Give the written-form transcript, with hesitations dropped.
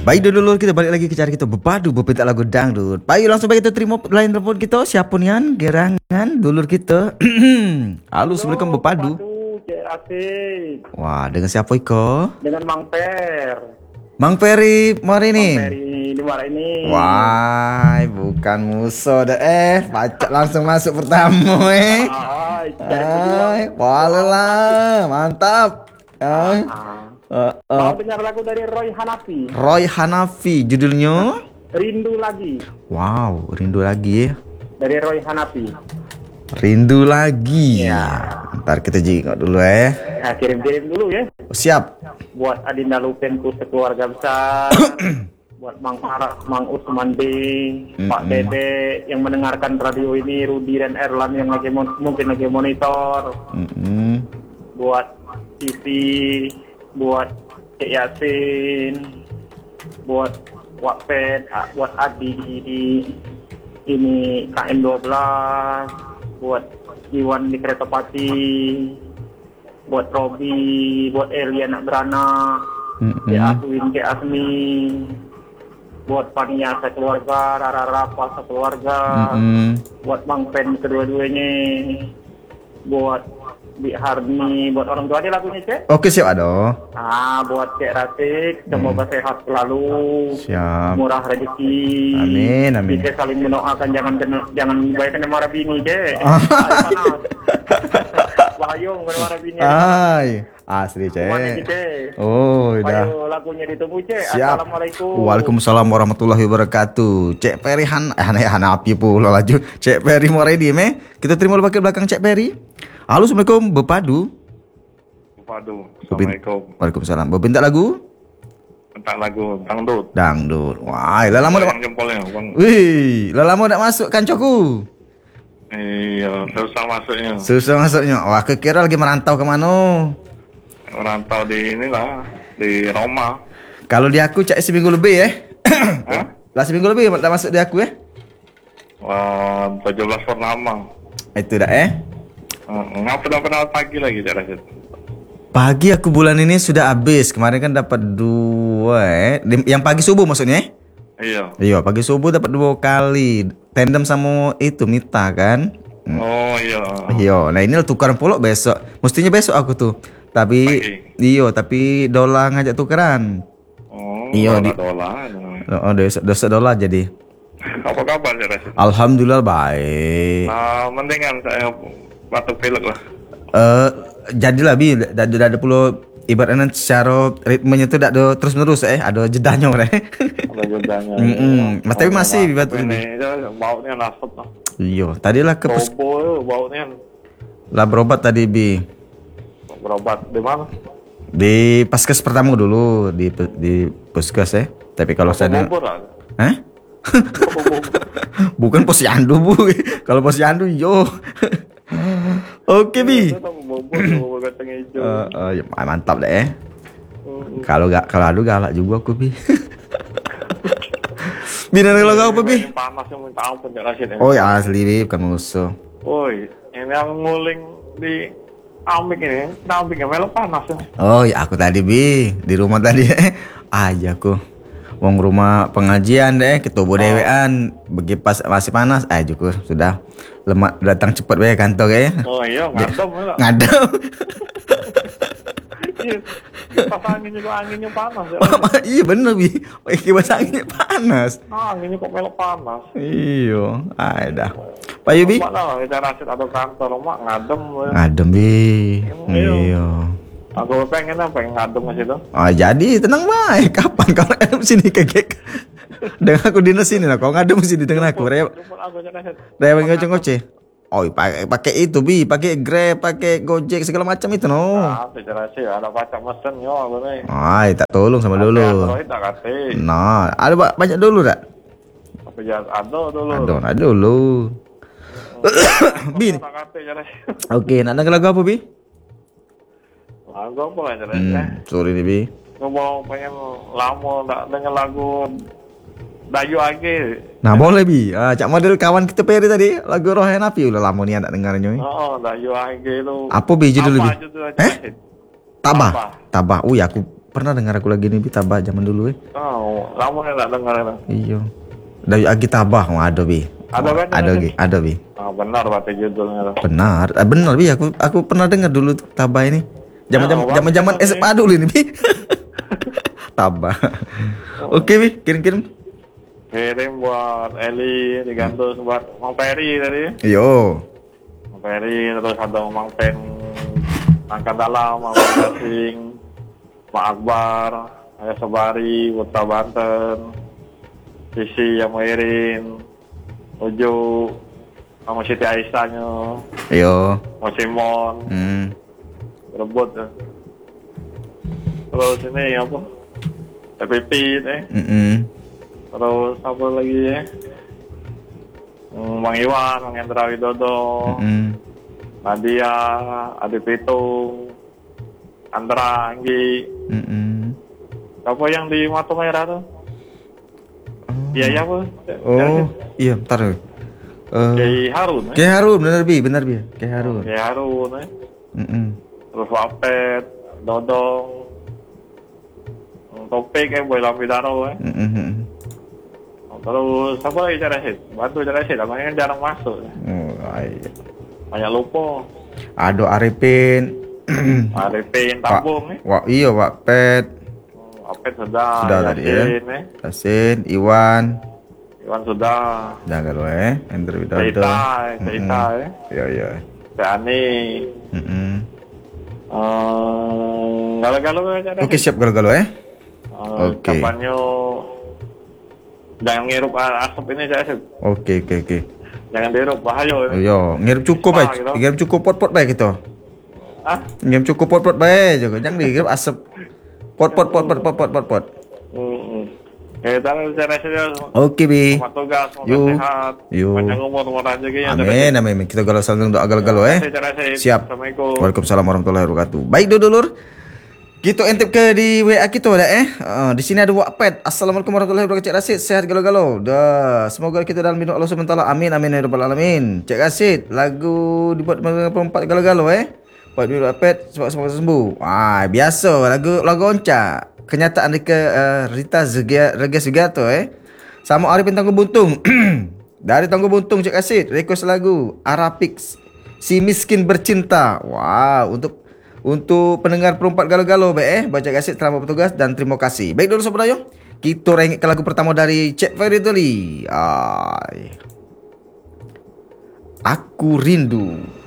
Baik dulu kita balik lagi ke cara kita berpadu berpinta lagu dangdut. Baik langsung baik kita terima line telepon kita. Siapa nian gerangan dulur kita. Halo, assalamualaikum berpadu. Cek Asik. Wah, dengan siapa iko? Dengan Mang Per. Mang Peri mari nih. Mang Peri di luar ini. Wah, bukan musuh dah baca langsung masuk pertama Walah, mantap. Mau dengar lagu dari Roy Hanafi. Roy Hanafi judulnya Rindu Lagi. Wow, rindu lagi ya. Dari Roy Hanafi. Rindu lagi. Ya. Ntar kita jingkok dulu ya. Nah, kirim-kirim dulu ya. Siap. Buat Adinda Lupenku sekeluarga besar. Buat Mang Araf, Mang Usman B, Pak Dede yang mendengarkan radio ini, Rudi dan Erlan yang lagi mungkin lagi monitor. Buat TV, buat Cek Yasin, buat Wakped, buat Adi di ini KM12, buat Iwan di Keretapati, buat Robi, buat Eli anak beranak, Cek Aswin, Cek Asmi, buat Pania sekeluarga, Rara Rapa sekeluarga, buat Bang Pen kedua-duanya, buat Bi Harni, buat orang tua dia lagunya Cek. Oke siap ada. Buat Cek Ratik, semoga sehat selalu. Siap. Murah rezeki. Amin, amin. Kita saling mendoakan jangan baik kena marah bini Cek. Bahayong kena marah bini. Asli Cek. Cek. Oh, udah. Ayo lagunya ditunggu Cek. Siap. Assalamualaikum. Waalaikumsalam warahmatullahi wabarakatuh. Cek Peri Hanafi pula laju. Cek Peri mau ready Kita terima dulu pakai belakang Cek Peri. Halo, assalamualaikum berpadu. Assalamualaikum. Waalaikumsalam. Berpinta lagu? Minta lagu dangdut. Dangdut. Wah, lah lama dak. Jempolnya, Bang. Wih, lah lama dak masuk kancoku. Iya, susah masuknya. Susah masuknya. Wah, kekira lagi merantau ke mana? Merantau di inilah, di Roma. Kalau di aku cek seminggu lebih ya. Lah seminggu lebih dak masuk di aku ya. Wah, 17 purnama. Itu dak Ngapa pernah pagi lagi Cak Rasid? Pagi aku bulan ini sudah habis. Kemarin kan dapat 2 Yang pagi subuh maksudnya? Iya, pagi subuh dapat 2 kali. Tandem sama itu Mita kan? Oh iya. Iya, nah ini tukaran pulok besok. Mestinya besok aku tuh. Tapi tapi dolar ngajak tukeran. Oh, iya di dolar. Oh, dosa dolar jadi. Apa kabar Cak Rasid? Alhamdulillah baik. Mendingan saya batuk pilek lah. Jadilah bi ada puluh ibaratnya secara ritmenya tuh ada terus menerus ada jedahnya Ada jedahnya. Tapi masih batuk ini. Baunya nasut lah. Iya, tadilah ke baunya. Lah berobat tadi bi. Berobat di mana? Di Paskes pertama dulu di Puskes Tapi kalau saya bukan posyandu bu. Kalau posyandu yo. Oke bi. Ya, mantap deh. Kalau adu galak juga aku bi. Bina lagu apa bi? Panas yang minta ampun Cak Rasid. Oh ya asli bi, bukan musuh. Woi, ini yang nguling di Amik ini, Amik yang panas ya. Oh ya aku tadi bi di rumah tadi aja aku. Wong rumah pengajian ketubuh dewean bagi pas masih panas cukur sudah lemak datang cepat be kantor Oh iya ngadem ngadem pas anginnya panas ya. Iya bener bi kipas anginnya panas anginnya kok melok panas iya dah Pak Yubi mana kita Rasid atau kantor mak ngadem bi iya aku pengen ngadem ke situ. Jadi tenang baik. Kapan kau ngadem sini kegek? Dengan aku dinas sini lah. Kau ngadem sini dengan aku. Rewang ngoceh. Oh, pakai itu bi, pakai Grab, pakai Gojek segala macam itu no. Bicara sih ada pacak mesin yo bener. Tak tolong sama dulu. Nah, ada banyak dulu tak? Apa jalan ada dulu. Ada dulu. Bi. Oke, nak dengar lagu apa bi? Lagu apa aja sorry nih bi. Ngomong pengen lama tak denger lagu Dayu Age. Nah boleh bi. Cak model kawan kita Peri tadi lagu Roh Hanafi udah lama nih tak dengarnya. Dayu Age itu. Apa bi judul bi? Tabah. Tabah. Aku pernah dengar aku lagi nih Bi Tabah zaman dulu Oh, lama ya tak dengar itu. Iya. Dari Agi Tabah ada Bi. Ada kan? Ada Bi, ada Bi. Ah, benar berarti judulnya tuh. Benar, benar Bi. Aku pernah dengar dulu tuh Tabah ini. Zaman SMA dulu ini Bi. Tabah. Oke Bi, kirim. Kirim buat Eli, digantung buat Mang Peri tadi. Yo. Mang Peri, terus ada Mang Pen Angkat Dalam, Mang Gasing, Mak Akbar, Ayah Sobari, Buta Banten, Sisi yang Irin, Uju, sama Siti Aisyahnya, Yo. Mas Simon, Rebut ya. Terus ini apa? TPP Terus apa lagi ya? Bang Iwan, Bang Hendra Widodo, Nadia, Adi Pitung, Andra, Anggi. Apa yang di Mata Merah tuh? Iya apa? Oh, iya, bentar. Kiai Harun. Kiai Harun, benar Bi. Kiai Harun. Kiai Harun. Terus Wapet, Dodong, Topik Boy Lampidaro. Terus apa lagi cara sih? Bantu cara sih, namanya kan jarang masuk. Oh, iya. Banyak lupa. Ado Arifin. Arifin Tabung nih. Wah, iya Wak Pet. Apet sudah Tadi ya. Yasin, Yasin, Iwan sudah. Jangan lo Hendra Widodo. Cerita Iya. Ani. Galau-galau aja. Oke, siap galau-galau Oke. Kapannya jangan ngirup asap ini aja. Oke. Jangan dirup bahaya. Iya, ngirup cukup Susah, gitu. Ngirup cukup pot-pot baik gitu. Hah? Ngirup cukup pot-pot baik juga. Jangan ngirup asap. Pot. Kita cara saja. Oke, Bi. Selamat tugas, Yuk. semoga sehat. Yuk. Panjang umur rezeki. Amin. Kita galau saling doa galau Siap. Assalamualaikum. Waalaikumsalam warahmatullahi wabarakatuh. Baik dulur. Kita intip ke di WA kita di sini ada Wakpet. Assalamualaikum warahmatullahi wabarakatuh. Cik Rasid, sehat galau-galau. Dah. Semoga kita dalam lindung Allah SWT. Amin ya rabbal alamin. Cik Rasid, lagu dibuat perempat galau-galau Buat dulu Wakpet, semoga sembuh. Biasa lagu oncak. Kenyataan Rita Regia Sugiarto Sama Arifin Tangguh Buntung. Dari Tangguh Buntung Cik Rasid, request lagu Arapik Si Miskin Bercinta. Wow, untuk pendengar perempat galau-galau baca kasih selamat bertugas dan terima kasih. Baik dulu Sobat Ayo, kita rengit ke lagu pertama dari Cik Feridoli. Aku Rindu.